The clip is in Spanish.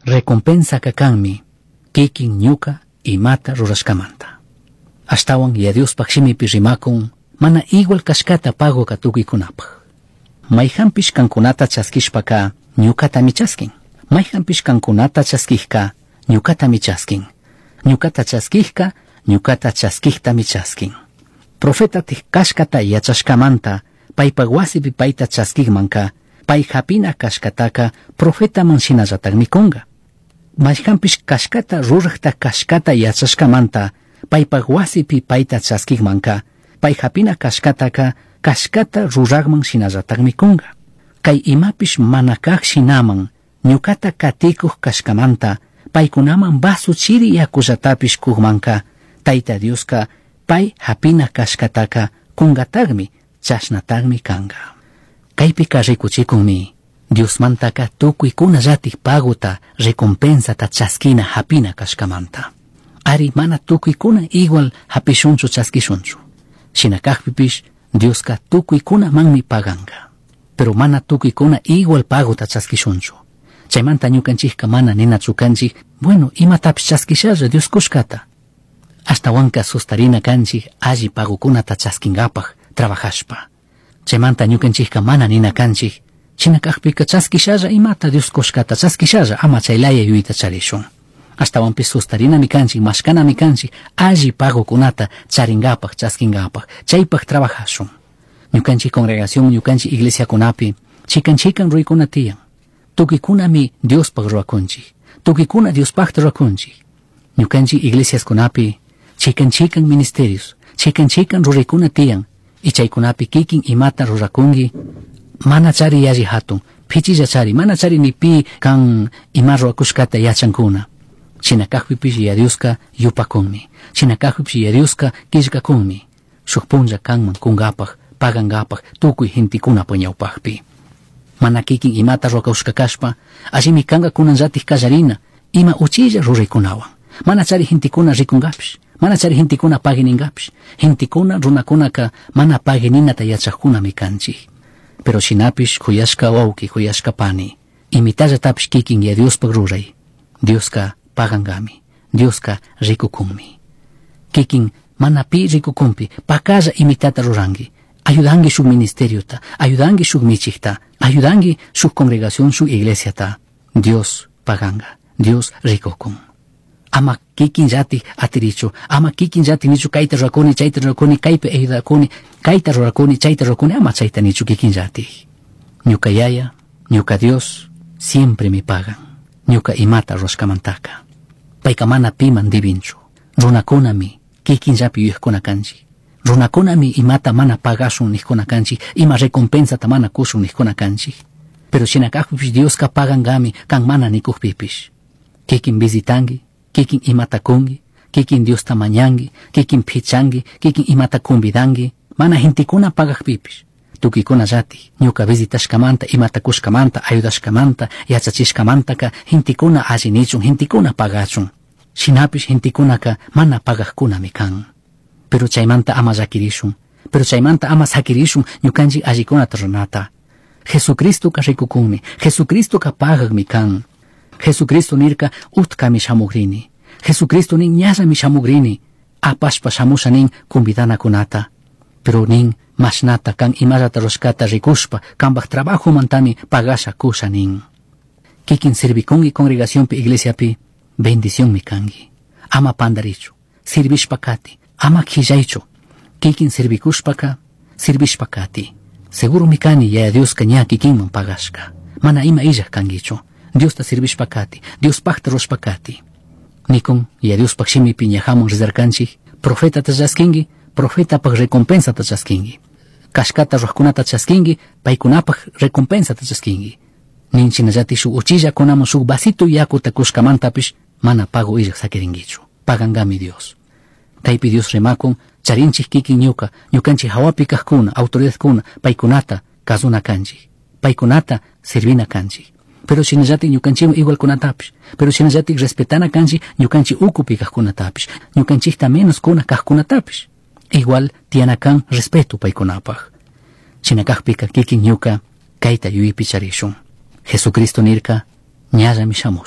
recompensa kakanmi kikin ñuka imata rurashkamanta. Ashtawan Diospak shimipi rimakun mana igual kashkata pago tukuykunapaq. Mayhampish kankunata chaskishpaka ñukata michaskin. Mayhampish kankunata chaskijka ñukata michaskin. Ñukata chaskijka ñukata chaskijta michaskin. Profeta kashkata yachashkamanta paypak wasipi payta chaskigmanka pay hapina kashkataka profeta manshinallatak mikunga. Mayhampish kashkata ruraqta kashkata yachashkamanta paypak wasipi payta chaskigmanka pay hapina kashkataka kashkata ruraqman shinallatak mikunga. Kay imapish mana kaq shinaman ñukata katikuq kashkamanta paykunaman basu chiri yakullatapish kugmanka Tayta Dioska pay hapina kashkataka kungatagmi chashnatagmi kanga. Kaypika rikuchikunmi Diosmantaka tukuykuna llatik paguta recompensata chaskina hapina kashkamanta. Ari mana tukuykuna igual hapishunchu chaskishunchu. Shinakakpipish Dioska tukuykuna manmi paganga. Pero mana tukuykuna igual paguta chaskishunchu. Chaymanta ñukanchikka mana ninachukanchik, bueno, imatapish chaskishalla Dios kushkata. Hasta wanka sustarina kanchik alli pagukunata chaskingapaq trabajashpa. Chaymanta ñukanchikka mana nina kanchik, chinakaqpika chaskishalla imata Dios kushkata chaskishalla ama chaylaya yuyta charishun. Hasta wanpish sustarinami kanchik, mashkanami kanchik, alli pagukunata charingapaq chaskingapaq, chaypaq trabajashun. Ñukanchik congregación, ñukanchik iglesia kunapi, chikan ruykuna tiyan. Tukikunami Diospaq rurakunchik, tukikuna Diospaqta rurakunchik. Ñukanchik iglesias kunapi, chikan ministerios, chikan ruraykuna tiyan, y chaykunapi kikin imata rurakungi, mana chari yalli hatun, pichilla chari, mana chari ni pi kan ima rurakushkata yachankuna. Chinakaqpipish Dioska yupakunmi, chinakaqpipish Dioska killkakunmi, shukpunlla kanman kungapaq, pagangapaq, tukuy hintikuna puñawpaqpi. Mana kikin imata rurakahushkakashpa, allimi kanga kunanllatik kallarina, ima uchilla ruraykunawan. Mana chari hintikuna rikungapish, mana chari hintikuna paginingapish, hintikuna runakunaka mana pagininata yachaqkunami kanchik. Pero shinapish kuyashka wawki, kuyashka pani, imitallatapish kikin Diospaq ruray, Dioska pagangami, Dioska rikukunmi. Kikin mana pi rikukunpi, pakalla imitata rurangi, ayudangi shuk ministeriota, ayudangi shuk michikta, ayudangi shuk congregación, shuk iglesiata. Dios paganga, Dios rikukun. Ama kikin llati atirichu, ama kikin llati nichu kaita rurakuni, chayta rurakuni, kaype ayudakuni, kaita rurakuni, chayta rurakuni, ama chayta nichu kikin llati. Ñuka yaya, ñuka Dios, siempre me pagan. Ñuka imata rurashkamantaka. Payka mana piman divinchu. Runakunami, kikin llapi yuyajkuna kanchik. Runakunami imata mana pagashun nijkuna kanchik, ima recompensata mana kushun nijkuna kanchik. Pero shinakaqpipish Dioska pagangami kan mana nikukpipish. Kikin visitangi, kikin imata kungi, kikin Diosta mañangi, kikin pichangi, kikin imata convidangi, mana hintikuna pagaqpipish. Tukikuna llati, ñuka visitashkamanta, imata kushkamanta, ayudashkamanta, yachachishkamantaka, hintikuna allinichun, hintikuna pagachun. Shinapish hintikunaka mana pagaqkunami kan. Pero chaymanta ama llakirishun, pero chaymanta ama sakirishun ñukanchik allikunata runata. Jesucristo ka rikukunmi, Jesucristo ka pagaqmi kan. Jesucristo nirka utkami shamugrini, Jesucristo nin ñallami shamugrini, apashpa shamusha nin convidanakunata. Pero nin mashnata kan imallata rushkata rikushpa, kanbaq trabajo mantami pagasha kusha nin. Kikin servikungi congregación pi iglesia pi, bendición mi kangi. Ama pandarichu, sirvishpakati, ama killaychu, kikin sirvikushpaka, sirvishpakati. Seguro mikani ya Dios kaña kikinman pagashka. Mana ima illak kangichu. Dios ta sirvishpakati, Dios pakta roshpakati. Nikon ya Dios pakshimi piñahamon rizarkanchik, profeta tachaskingi, profeta pak recompensa tachaskingi. Kashkata rohkunata chaskingi, paykunapak recompensa tachaskingi. Ninchinallati shu uchilla kunamon shu vasito yakuta kushkamantapish, mana pago illak sakiringichu. Pagangami Dios. Kaypi Dios remakun, charinchik kikin ñuka, ñukanchik hawapi kajkuna, autoridad kuna, paykunata kazuna kanchik, paykunata servina kanchik. Pero shinallati ñukanchik igual kunatapish, pero shinallati respetana kanchik ñukanchik ukupi kajkunatapish, ñukanchikta menos kuna kajkunatapish. Igual tianakan respeto paykunapaj. Shinakajpika kikin ñuka, kayta yuyipi charishun. Jesucristo nirka, ñallami shamush.